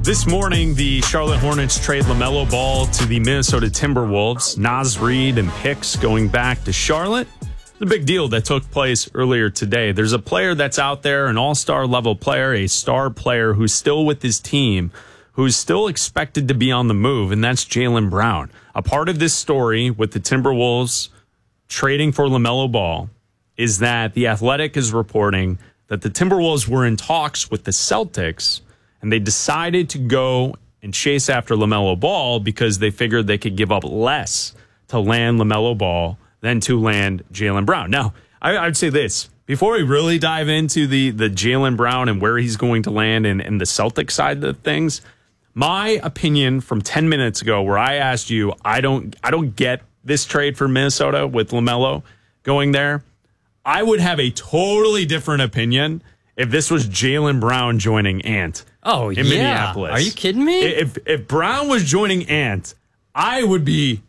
This morning, the Charlotte Hornets trade LaMelo Ball to the Minnesota Timberwolves. Naz Reid and picks going back to Charlotte. It's a big deal that took place earlier today. There's a player that's out there, an all-star level player, a star player who's still with his team, who's still expected to be on the move, and that's Jaylen Brown. A part of this story with the Timberwolves trading for LaMelo Ball is that The Athletic is reporting that the Timberwolves were in talks with the Celtics, and they decided to go and chase after LaMelo Ball because they figured they could give up less to land LaMelo Ball than to land Jaylen Brown. Now, I'd say this. Before we really dive into the Jaylen Brown and where he's going to land and the Celtic side of things, my opinion from 10 minutes ago where I asked you, I don't get this trade for Minnesota with LaMelo going there. I would have a totally different opinion if this was Jaylen Brown joining Ant. Oh, in Minneapolis. Are you kidding me? If Brown was joining Ant, I would be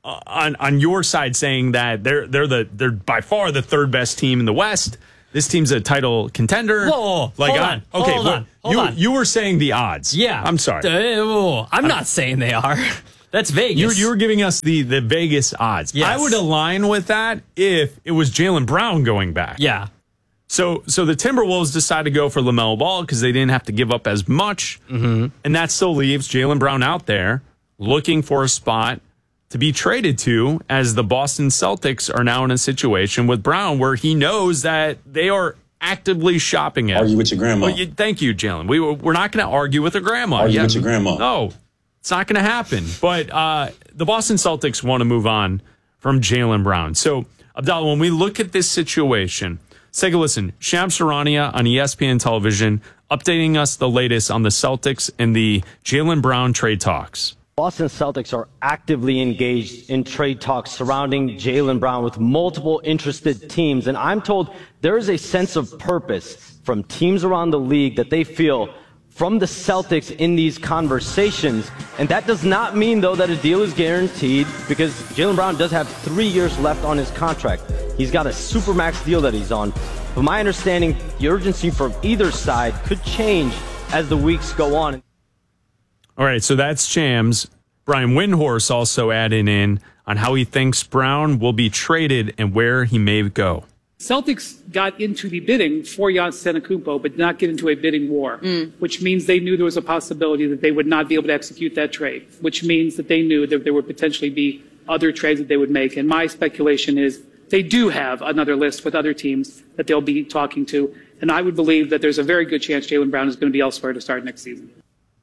on your side saying that they're by far the third best team in the West. This team's a title contender. Whoa, hold on. You were saying the odds. Yeah, I'm sorry. I'm not saying they are. That's Vegas. You were giving us the Vegas odds. Yes. I would align with that if it was Jaylen Brown going back. Yeah. So the Timberwolves decided to go for LaMelo Ball because they didn't have to give up as much. Mm-hmm. And that still leaves Jaylen Brown out there looking for a spot to be traded to, as the Boston Celtics are now in a situation with Brown where he knows that they are actively shopping him. Argue with your grandma. Well, thank you, Jalen. We're not going to argue with a grandma. Argue with your grandma. No, it's not going to happen. But the Boston Celtics want to move on from Jaylen Brown. So, Abdallah, when we look at this situation, let's take a listen. Shams Charania on ESPN television updating us the latest on the Celtics and the Jaylen Brown trade talks. Boston Celtics are actively engaged in trade talks surrounding Jaylen Brown with multiple interested teams. And I'm told there is a sense of purpose from teams around the league that they feel from the Celtics in these conversations. And that does not mean, though, that a deal is guaranteed, because Jaylen Brown does have 3 years left on his contract. He's got a supermax deal that he's on. But my understanding, the urgency from either side could change as the weeks go on. All right, so that's Shams. Brian Windhorst also adding in on how he thinks Brown will be traded and where he may go. Celtics got into the bidding for Giannis Antetokounmpo, but did not get into a bidding war, which means they knew there was a possibility that they would not be able to execute that trade, which means that they knew that there would potentially be other trades that they would make. And my speculation is they do have another list with other teams that they'll be talking to. And I would believe that there's a very good chance Jaylen Brown is going to be elsewhere to start next season.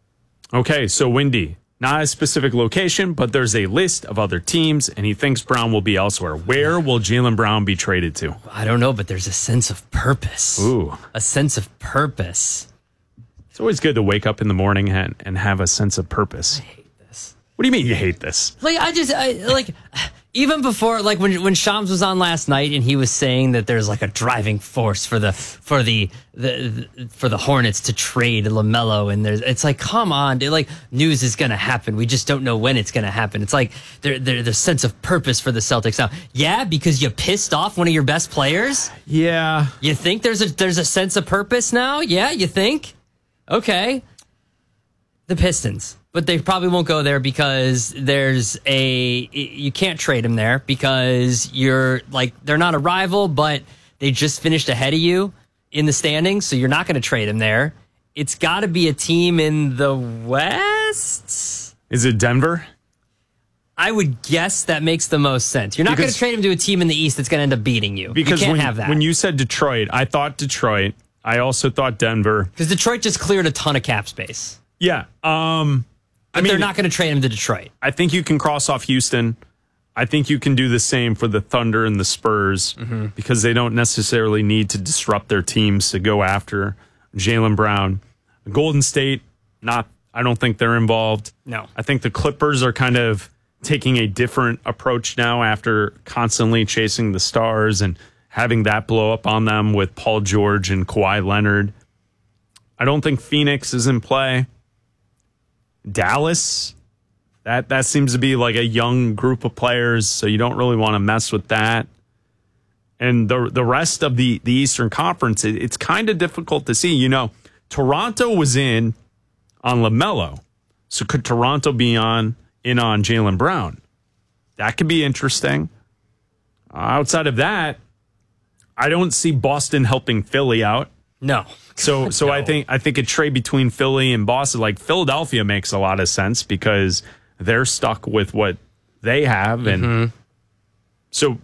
Okay, so Windy, not a specific location, but there's a list of other teams, and he thinks Brown will be elsewhere. Where will Jaylen Brown be traded to? I don't know, but there's a sense of purpose. Ooh. A sense of purpose. It's always good to wake up in the morning and have a sense of purpose. I hate this. What do you mean you hate this? Even before, like when Shams was on last night and he was saying that there's like a driving force for the Hornets to trade LaMelo, and it's like, come on, dude, like news is gonna happen. We just don't know when it's gonna happen. It's like there's a sense of purpose for the Celtics now. Yeah, because you pissed off one of your best players. Yeah, you think there's a sense of purpose now? Yeah, you think? Okay, the Pistons. But they probably won't go there because you can't trade him there because they're not a rival, but they just finished ahead of you in the standings, so you're not going to trade him there. It's got to be a team in the West. Is it Denver? I would guess that makes the most sense. You're not going to trade him to a team in the East that's going to end up beating you. Because you can't have that. When you said Detroit, I thought Detroit. I also thought Denver. Because Detroit just cleared a ton of cap space. Yeah. But they're not going to trade him to Detroit. I think you can cross off Houston. I think you can do the same for the Thunder and the Spurs because they don't necessarily need to disrupt their teams to go after Jaylen Brown. Golden State, I don't think they're involved. No. I think the Clippers are kind of taking a different approach now after constantly chasing the stars and having that blow up on them with Paul George and Kawhi Leonard. I don't think Phoenix is in play. Dallas, that seems to be like a young group of players, so you don't really want to mess with that. And the rest of the Eastern Conference, it's kind of difficult to see. You know, Toronto was in on LaMelo. So could Toronto be in on Jaylen Brown? That could be interesting. Outside of that, I don't see Boston helping Philly out. No. So No. I think a trade between Philly and Boston, like Philadelphia, makes a lot of sense because they're stuck with what they have, and so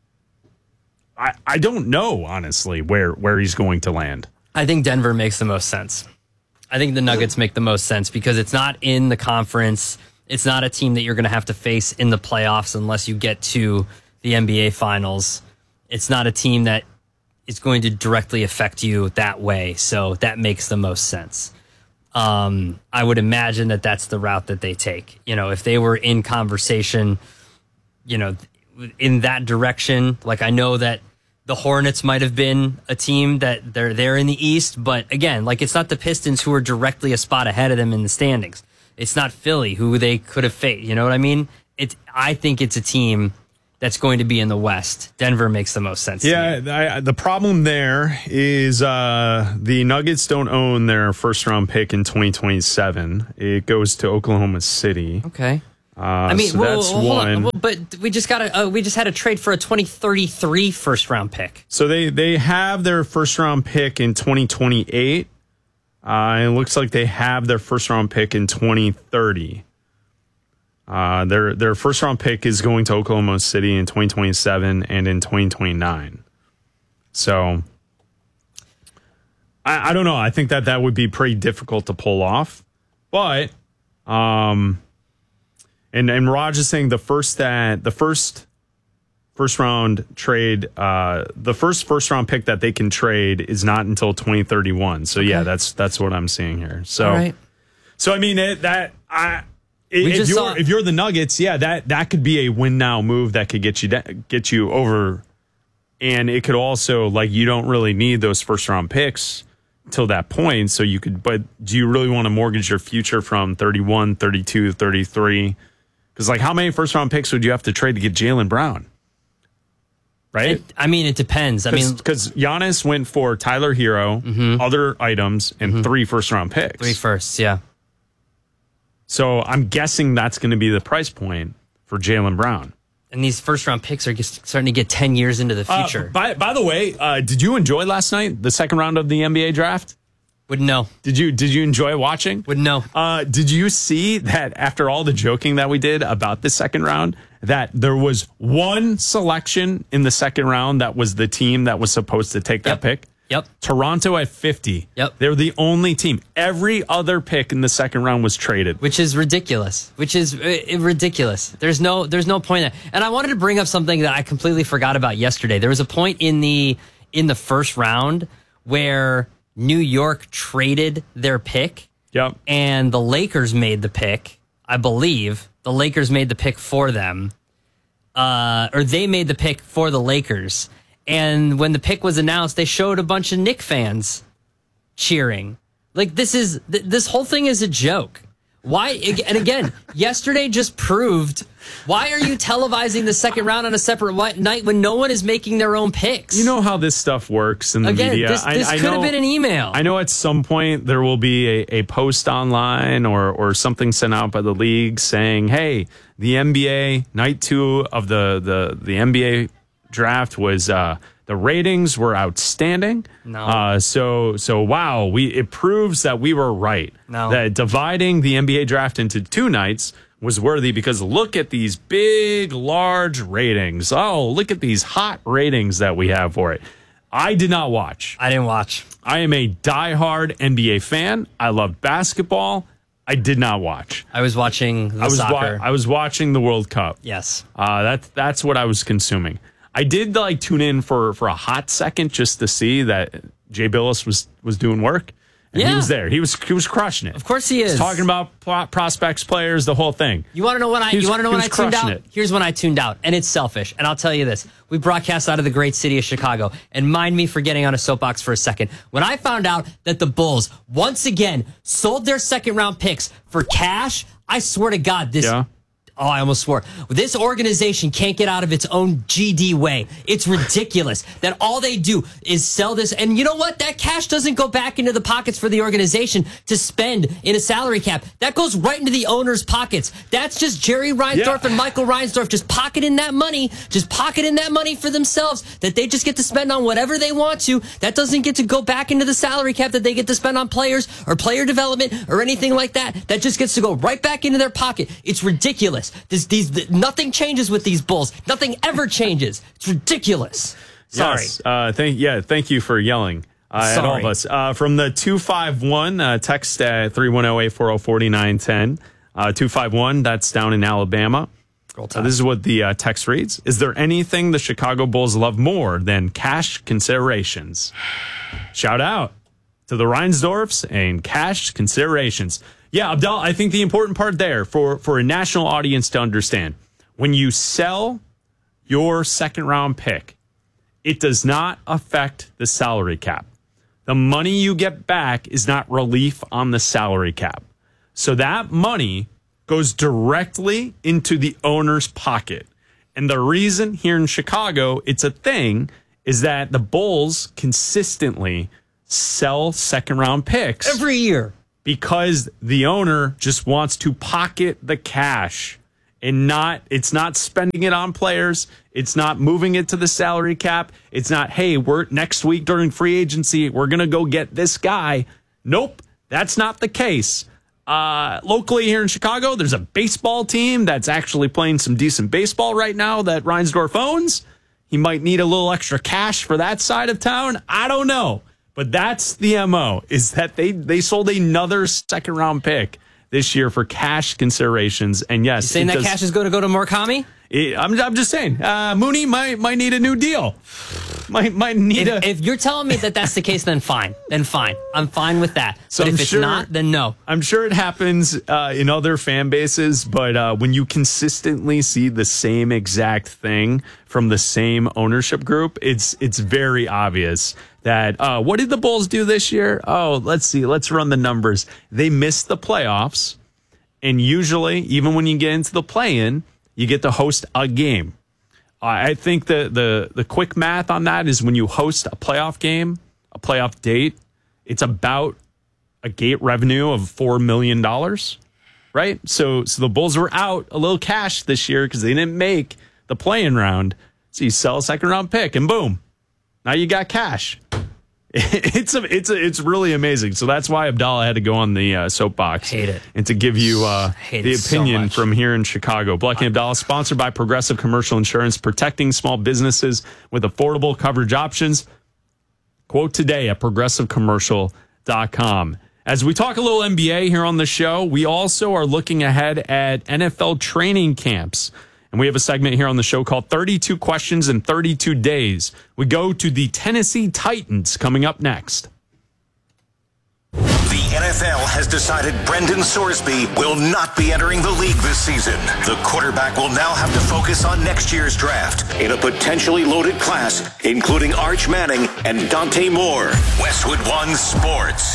I don't know honestly where he's going to land. I think Denver makes the most sense. I think the Nuggets make the most sense because it's not in the conference. It's not a team that you're going to have to face in the playoffs unless you get to the NBA Finals. It's not a team that is going to directly affect you that way. So that makes the most sense. I would imagine that that's the route that they take. You know, if they were in conversation, you know, in that direction, like I know that the Hornets might have been a team that they're there in the East, but again, like it's not the Pistons who are directly a spot ahead of them in the standings. It's not Philly who they could have faced. You know what I mean? I think it's a team that's going to be in the West. Denver makes the most sense. Yeah, the problem there is the Nuggets don't own their first-round pick in 2027. It goes to Oklahoma City. Okay. I mean, so that's one. But we just had a trade for a 2033 first-round pick. So they have their first-round pick in 2028. It looks like they have their first-round pick in 2030. Their first round pick is going to Oklahoma City in 2027 and in 2029. So I don't know. I think that would be pretty difficult to pull off. But and Raj is saying the first round trade, the first round pick that they can trade is not until 2031. So yeah, that's what I'm seeing here. So all right. So I mean if you're the Nuggets, yeah, that could be a win now move that could get you over, and it could also, like, you don't really need those first round picks till that point. So you could, but do you really want to mortgage your future from 31, 32, 33? Because like, how many first round picks would you have to trade to get Jaylen Brown? Right? It depends. Because Giannis went for Tyler Hero, other items, and 3 first round picks. 3 firsts, yeah. So I'm guessing that's going to be the price point for Jaylen Brown. And these first-round picks are just starting to get 10 years into the future. By the way, did you enjoy last night, the second round of the NBA draft? Wouldn't know. Did you enjoy watching? Wouldn't know. Did you see that after all the joking that we did about the second round, that there was one selection in the second round that was the team that was supposed to take that pick? Yep. Toronto at 50. Yep. They're the only team. Every other pick in the second round was traded. Which is ridiculous. Ridiculous. There's no point in that. And I wanted to bring up something that I completely forgot about yesterday. There was a point in the first round where New York traded their pick. Yep. And the Lakers made the pick. I believe the Lakers made the pick for them. Or they made the pick for the Lakers. And when the pick was announced, they showed a bunch of Knicks fans cheering. Like, this whole thing is a joke. Why? And again, yesterday just proved, why are you televising the second round on a separate night when no one is making their own picks? You know how this stuff works in the media. This could have been an email. I know at some point there will be a post online or something sent out by the league saying, hey, the NBA, night 2 of the NBA draft was the ratings were outstanding. No. So wow, it proves that we were right. No. That dividing the NBA draft into 2 nights was worthy because look at these big, large ratings. Oh, look at these hot ratings that we have for it. I did not watch. I didn't watch. I am a diehard NBA fan. I love basketball. I did not watch. I was watching soccer. I was watching the World Cup. Yes. That's what I was consuming. I did tune in for a hot second just to see that Jay Billis was doing work. And he was there. He was crushing it. Of course he is. He's talking about prospects, players, the whole thing. You want to know when I tuned out? It. Here's when I tuned out, and it's selfish. And I'll tell you this: we broadcast out of the great city of Chicago, and mind me for getting on a soapbox for a second. When I found out that the Bulls once again sold their second round picks for cash, I swear to God, this. Yeah. Oh, I almost swore. This organization can't get out of its own GD way. It's ridiculous that all they do is sell this. And you know what? That cash doesn't go back into the pockets for the organization to spend in a salary cap. That goes right into the owner's pockets. That's just Jerry Reinsdorf and Michael Reinsdorf just pocketing that money for themselves that they just get to spend on whatever they want to. That doesn't get to go back into the salary cap that they get to spend on players or player development or anything like that. That just gets to go right back into their pocket. It's ridiculous. Nothing changes with these Bulls. Nothing ever changes. It's ridiculous. Sorry. Yes. Thank you for yelling at all of us. From the 251, text at 310-840-4910. 251, that's down in Alabama. This is what the text reads. Is there anything the Chicago Bulls love more than cash considerations? Shout out to the Reinsdorfs and cash considerations. Yeah, Abdel, I think the important part there for a national audience to understand, when you sell your second round pick, it does not affect the salary cap. The money you get back is not relief on the salary cap. So that money goes directly into the owner's pocket. And the reason here in Chicago it's a thing is that the Bulls consistently sell second round picks every year because the owner just wants to pocket the cash and it's not spending it on players. It's not moving it to the salary cap. It's not, hey, we're next week during free agency, we're going to go get this guy. Nope, that's not the case. Locally here in Chicago, there's a baseball team that's actually playing some decent baseball right now that Reinsdorf owns. He might need a little extra cash for that side of town. I don't know. But that's the MO, is that they sold another second round pick this year for cash considerations. And yes, you saying that cash is going to go to Murakami? I'm just saying, Mooney might need a new deal. Might need if you're telling me that that's the case, then fine. I'm fine with that. So but if it's not, then no. I'm sure it happens in other fan bases, but when you consistently see the same exact thing from the same ownership group, it's very obvious that what did the Bulls do this year? Oh, let's see. Let's run the numbers. They missed the playoffs, and usually, even when you get into the play-in, you get to host a game. I think the quick math on that is when you host a playoff game, a playoff date, it's about a gate revenue of $4 million, right? So the Bulls were out a little cash this year because they didn't make the play-in round. So you sell a second round pick and boom, now you got cash. It's really amazing. So that's why Abdallah had to go on the soapbox. Hate it. And to give you the opinion from here in Chicago. Black & Abdallah, sponsored by Progressive Commercial Insurance, protecting small businesses with affordable coverage options. Quote today at progressivecommercial.com. As we talk a little NBA here on the show, we also are looking ahead at NFL training camps. And we have a segment here on the show called 32 Questions in 32 Days. We go to the Tennessee Titans coming up next. The NFL has decided Brendan Sorsby will not be entering the league this season. The quarterback will now have to focus on next year's draft in a potentially loaded class, including Arch Manning and Dante Moore. Westwood One Sports.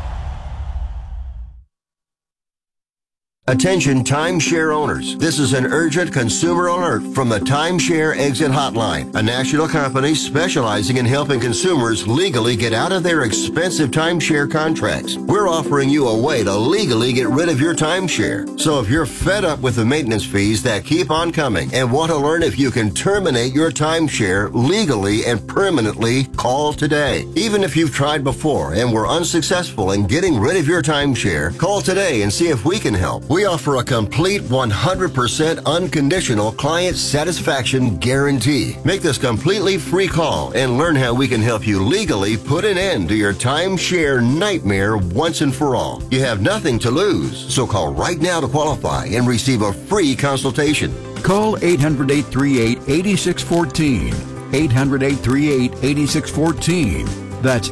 Attention timeshare owners. This is an urgent consumer alert from the Timeshare Exit Hotline, a national company specializing in helping consumers legally get out of their expensive timeshare contracts. We're offering you a way to legally get rid of your timeshare. So if you're fed up with the maintenance fees that keep on coming and want to learn if you can terminate your timeshare legally and permanently, call today. Even if you've tried before and were unsuccessful in getting rid of your timeshare, call today and see if we can help. We offer a complete 100% unconditional client satisfaction guarantee. Make this completely free call and learn how we can help you legally put an end to your timeshare nightmare once and for all. You have nothing to lose, so call right now to qualify and receive a free consultation. Call 800-838-8614. 800-838-8614. That's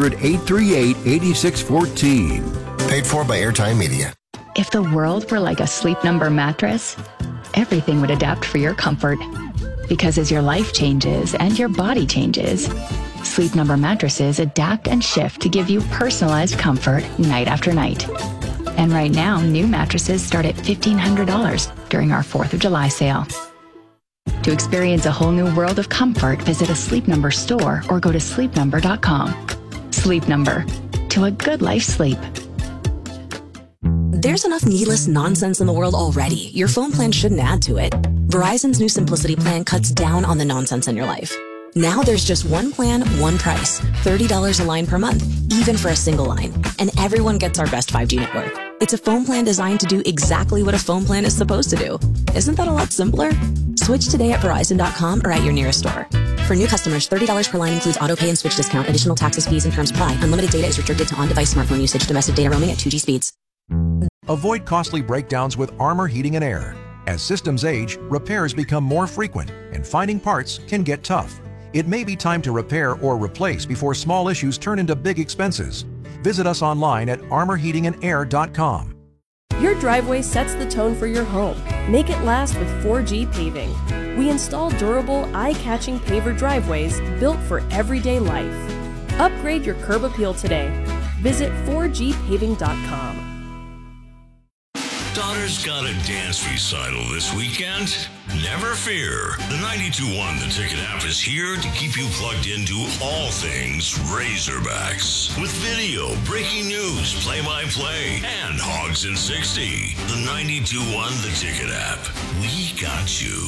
800-838-8614. Paid for by Airtime Media. If the world were like a Sleep Number mattress, everything would adapt for your comfort. Because as your life changes and your body changes, Sleep Number mattresses adapt and shift to give you personalized comfort night after night. And right now, new mattresses start at $1,500 during our 4th of July sale. To experience a whole new world of comfort, visit a Sleep Number store or go to sleepnumber.com. Sleep Number. To a good life's sleep. There's enough needless nonsense in the world already. Your phone plan shouldn't add to it. Verizon's new Simplicity plan cuts down on the nonsense in your life. Now there's just one plan, one price. $30 a line per month, even for a single line. And everyone gets our best 5G network. It's a phone plan designed to do exactly what a phone plan is supposed to do. Isn't that a lot simpler? Switch today at Verizon.com or at your nearest store. For new customers, $30 per line includes auto pay and switch discount. Additional taxes, fees, and terms apply. Unlimited data is restricted to on-device smartphone usage. Domestic data roaming at 2G speeds. Avoid costly breakdowns with Armor Heating and Air. As systems age, repairs become more frequent, and finding parts can get tough. It may be time to repair or replace before small issues turn into big expenses. Visit us online at armorheatingandair.com. Your driveway sets the tone for your home. Make it last with 4G Paving. We install durable, eye-catching paver driveways built for everyday life. Upgrade your curb appeal today. Visit 4gpaving.com. Daughter's got a dance recital this weekend? Never fear. The 92.1 The Ticket app is here to keep you plugged into all things Razorbacks. With video, breaking news, play-by-play, and Hogs in 60. The 92.1 The Ticket app. We got you.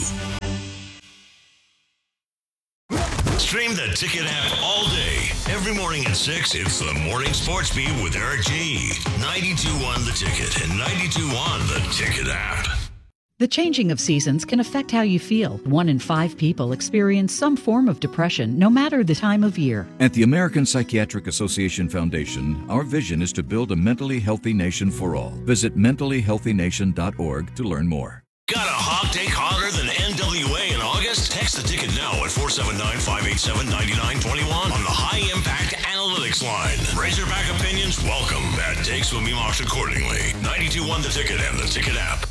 Stream the Ticket app all day. Every morning at 6, it's the Morning Sports Beat with Eric G. 92.1 The Ticket and 92.1 The Ticket app. The changing of seasons can affect how you feel. 1 in 5 people experience some form of depression, no matter the time of year. At the American Psychiatric Association Foundation, our vision is to build a mentally healthy nation for all. Visit mentallyhealthynation.org to learn more. Got a hog take hotter than NWA in August? Text the ticket now at 479-587-9921 on the High Impact Analytics line. Razorback opinions welcome. Bad takes will be marked accordingly. 92.1 The Ticket and the Ticket app.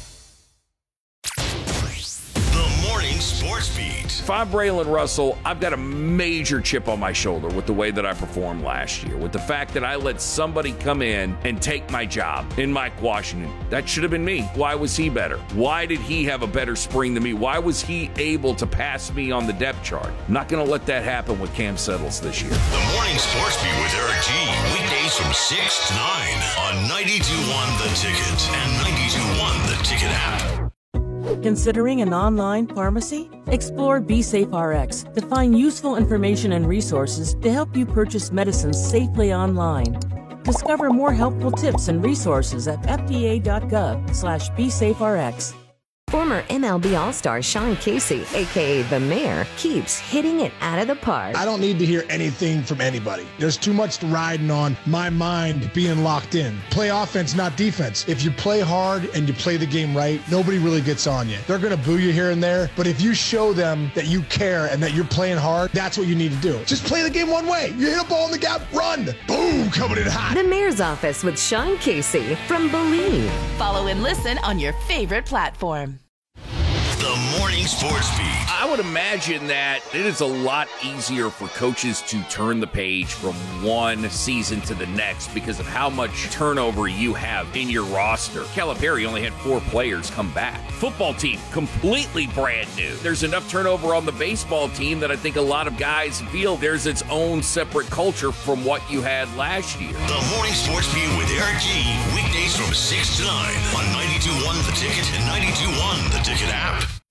The Morning Sports Beat. If I'm Braylon Russell, I've got a major chip on my shoulder with the way that I performed last year, with the fact that I let somebody come in and take my job in Mike Washington. That should have been me. Why was he better? Why did he have a better spring than me? Why was he able to pass me on the depth chart? I'm not going to let that happen with Cam Settles this year. The Morning Sports Beat with Eric G. Weekdays from 6 to 9 on 92.1 The Ticket and 92.1 The Ticket app. Considering an online pharmacy? Explore BeSafeRx to find useful information and resources to help you purchase medicines safely online. Discover more helpful tips and resources at fda.gov/BeSafeRx. Former MLB All-Star Sean Casey, a.k.a. The Mayor, keeps hitting it out of the park. I don't need to hear anything from anybody. There's too much riding on my mind being locked in. Play offense, not defense. If you play hard and you play the game right, nobody really gets on you. They're going to boo you here and there, but if you show them that you care and that you're playing hard, that's what you need to do. Just play the game one way. You hit a ball in the gap, run. Boom, coming in hot. The Mayor's Office with Sean Casey from Believe. Follow and listen on your favorite platform. The Morning Sports Beat. I would imagine that it is a lot easier for coaches to turn the page from one season to the next because of how much turnover you have in your roster. Calipari only had 4 players come back. Football team, completely brand new. There's enough turnover on the baseball team that I think a lot of guys feel there's its own separate culture from what you had last year. The Morning Sports Beat with Eric G. Weekdays from 6 to 9 on 92.1 The Ticket and 92.1 The Ticket app.